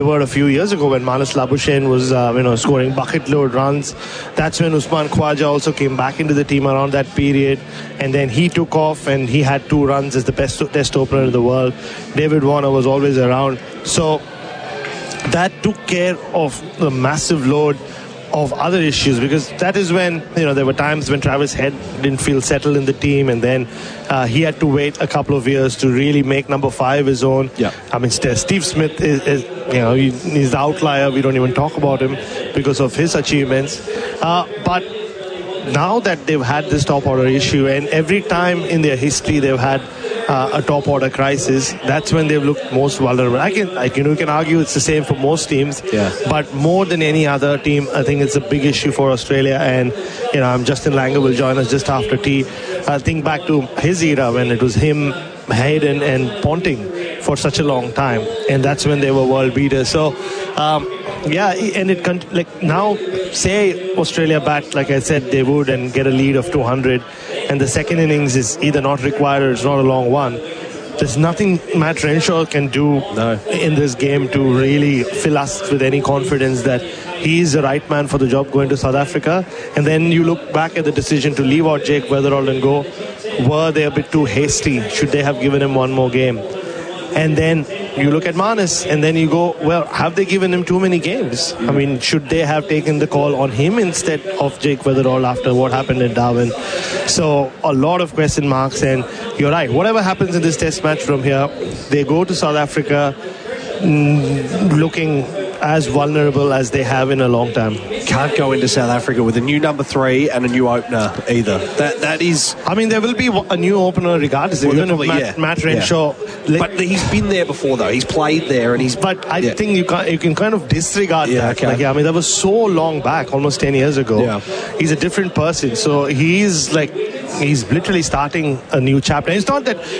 A few years ago when Manas Labuschagne was scoring bucket load runs. That's when Usman Khawaja also came back into the team around that period, and then he took off and he had 2 runs as the best test opener in the world. David Warner was always around, so that took care of the massive load of other issues, because that is when there were times when Travis Head didn't feel settled in the team, and then he had to wait a couple of years to really make number 5 his own. Yeah. I mean, Steve Smith is he's the outlier. We don't even talk about him because of his achievements. But now that they've had this top order issue, and every time in their history they've had a top order crisis, that's when they've looked most vulnerable. You can argue it's the same for most teams, but more than any other team, I think it's a big issue for Australia. And Justin Langer will join us just after tea. I think back to his era when it was him, Hayden and Ponting for such a long time, and that's when they were world beaters. So and now say Australia bat, like I said, they would, and get a lead of 200, and the second innings is either not required or it's not a long one. There's nothing Matt Renshaw can do in this game to really fill us with any confidence that he is the right man for the job going to South Africa. And then you look back at the decision to leave out Jake Weatherald and go, were they a bit too hasty? Should they have given him one more game? And then you look at Manas and then you go, well, have they given him too many games? I mean, should they have taken the call on him instead of Jake Weatherall after what happened in Darwin? So a lot of question marks, and you're right. Whatever happens in this test match from here, they go to South Africa looking as vulnerable as they have in a long time. Can't go into South Africa with a new number 3 and a new opener either. That is... I mean, there will be a new opener regardless. Well, even if Matt Renshaw... Yeah. But he's been there before, though. He's played there, and he's... But I think you can kind of disregard that. Okay. I mean, that was so long back, almost 10 years ago. Yeah. He's a different person. So he's literally starting a new chapter. It's not that